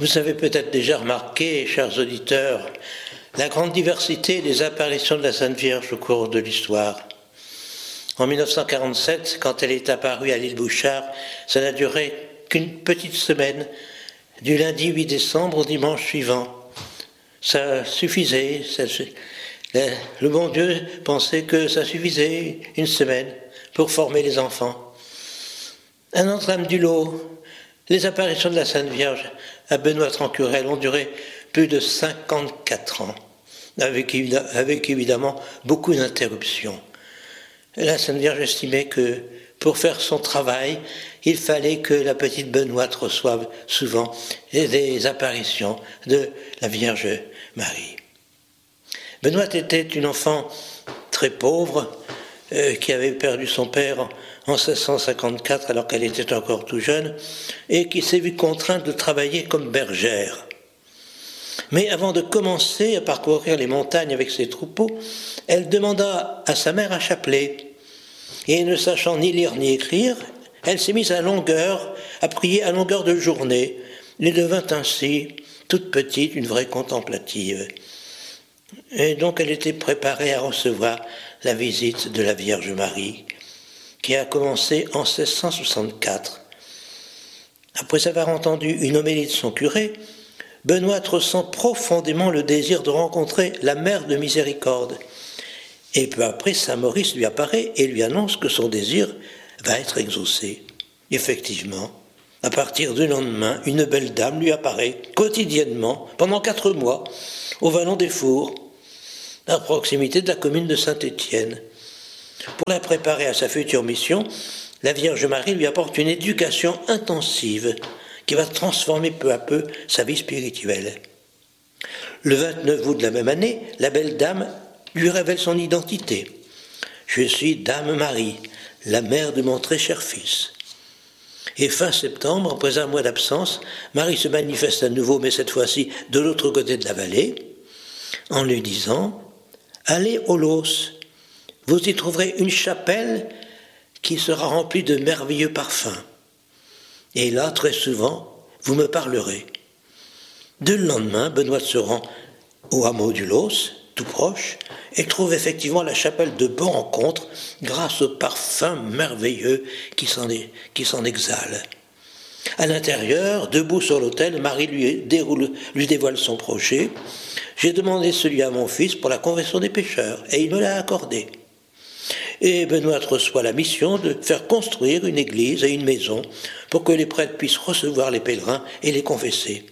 Vous avez peut-être déjà remarqué, chers auditeurs, la grande diversité des apparitions de la Sainte Vierge au cours de l'histoire. En 1947, quand elle est apparue à l'île Bouchard, ça n'a duré qu'une petite semaine, du lundi 8 décembre au dimanche suivant. Ça suffisait, le bon Dieu pensait que ça suffisait une semaine pour former les enfants. Un autre âme du lot, les apparitions de la Sainte Vierge à Benoît-Trancurel ont duré plus de 54 ans, avec évidemment beaucoup d'interruptions. La Sainte Vierge estimait que pour faire son travail, il fallait que la petite Benoîte reçoive souvent des apparitions de la Vierge Marie. Benoîte était une enfant très pauvre qui avait perdu son père en 1654 alors qu'elle était encore tout jeune et qui s'est vue contrainte de travailler comme bergère. Mais avant de commencer à parcourir les montagnes avec ses troupeaux, elle demanda à sa mère un chapelet. Et ne sachant ni lire ni écrire, elle s'est mise à prier à longueur de journée. Elle devint ainsi, toute petite, une vraie contemplative. Et donc elle était préparée à recevoir la visite de la Vierge Marie, qui a commencé en 1664. Après avoir entendu une homélie de son curé, Benoît ressent profondément le désir de rencontrer la Mère de Miséricorde. Et peu après, Saint Maurice lui apparaît et lui annonce que son désir va être exaucé. Effectivement, à partir du lendemain, une belle dame lui apparaît quotidiennement, pendant 4 mois, au Vallon des Fours, à proximité de la commune de Saint-Étienne. Pour la préparer à sa future mission, la Vierge Marie lui apporte une éducation intensive qui va transformer peu à peu sa vie spirituelle. Le 29 août de la même année, la belle dame lui révèle son identité. « Je suis Dame Marie, la mère de mon très cher fils. » Et fin septembre, après un mois d'absence, Marie se manifeste à nouveau, mais cette fois-ci de l'autre côté de la vallée, en lui disant « Allez au Los, vous y trouverez une chapelle qui sera remplie de merveilleux parfums. Et là, très souvent, vous me parlerez. » Dès le lendemain, Benoît se rend au hameau du Los, tout proche, et trouve effectivement la chapelle de bonne rencontre grâce au parfum merveilleux qui s'en exhale. À l'intérieur, debout sur l'autel, Marie lui dévoile son projet. « J'ai demandé celui à mon fils pour la confession des pécheurs, et il me l'a accordé. » Et Benoît reçoit la mission de faire construire une église et une maison pour que les prêtres puissent recevoir les pèlerins et les confesser.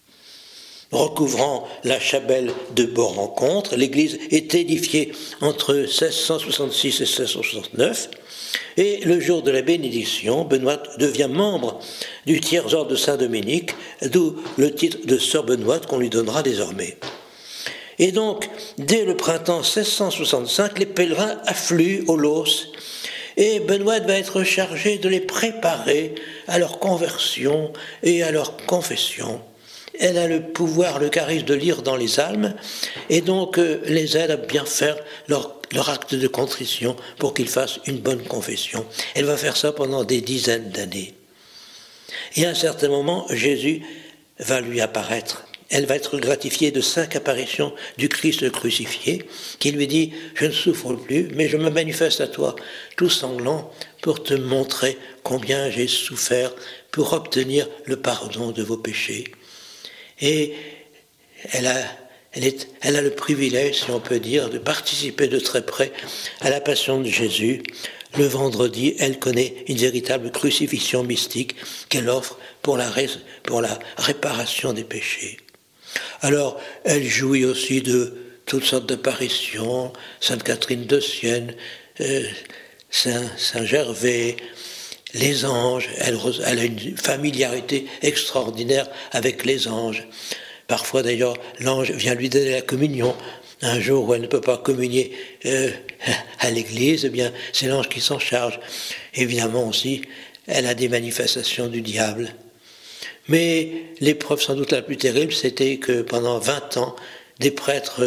Recouvrant la chapelle de Bonne-Rencontre, l'église est édifiée entre 1666 et 1669, et le jour de la bénédiction, Benoît devient membre du tiers-ordre de Saint-Dominique, d'où le titre de sœur Benoît qu'on lui donnera désormais. Et donc, dès le printemps 1665, les pèlerins affluent au Los, et Benoît va être chargé de les préparer à leur conversion et à leur confession. Elle a le pouvoir, le charisme de lire dans les âmes, et donc les aide à bien faire leur acte de contrition pour qu'ils fassent une bonne confession. Elle va faire ça pendant des dizaines d'années. Et à un certain moment, Jésus va lui apparaître. Elle va être gratifiée de 5 apparitions du Christ crucifié, qui lui dit « Je ne souffre plus, mais je me manifeste à toi, tout sanglant, pour te montrer combien j'ai souffert pour obtenir le pardon de vos péchés. » Et elle a le privilège, si on peut dire, de participer de très près à la passion de Jésus. Le vendredi, elle connaît une véritable crucifixion mystique qu'elle offre pour la réparation des péchés. Alors, elle jouit aussi de toutes sortes d'apparitions, Sainte Catherine de Sienne, Saint Gervais, les anges. Elle a une familiarité extraordinaire avec les anges. Parfois, d'ailleurs, l'ange vient lui donner la communion. Un jour où elle ne peut pas communier à l'église, eh bien, c'est l'ange qui s'en charge. Évidemment aussi, elle a des manifestations du diable. Mais l'épreuve sans doute la plus terrible, c'était que pendant 20 ans, des prêtres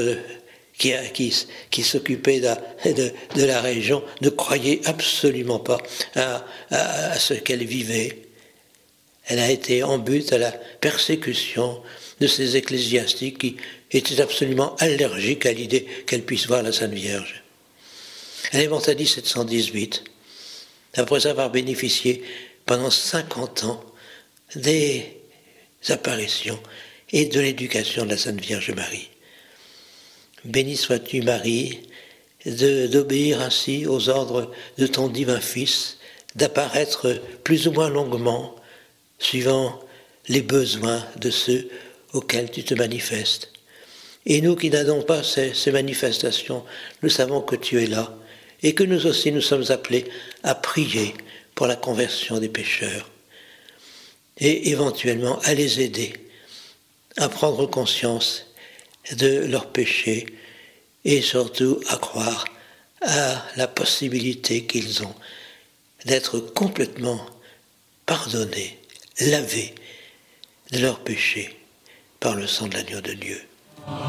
qui s'occupaient de la région ne croyaient absolument pas à ce qu'elle vivait. Elle a été en but à la persécution de ces ecclésiastiques qui étaient absolument allergiques à l'idée qu'elle puisse voir la Sainte Vierge. Elle est morte en 1718, après avoir bénéficié pendant 50 ans des apparitions et de l'éducation de la Sainte Vierge Marie. Béni sois-tu, Marie, d'obéir ainsi aux ordres de ton divin Fils, d'apparaître plus ou moins longuement, suivant les besoins de ceux auxquels tu te manifestes. Et nous qui n'avons pas ces manifestations, nous savons que tu es là, et que nous aussi nous sommes appelés à prier pour la conversion des pécheurs, et éventuellement à les aider à prendre conscience de leurs péchés, et surtout à croire à la possibilité qu'ils ont d'être complètement pardonnés, lavés de leurs péchés par le sang de l'agneau de Dieu.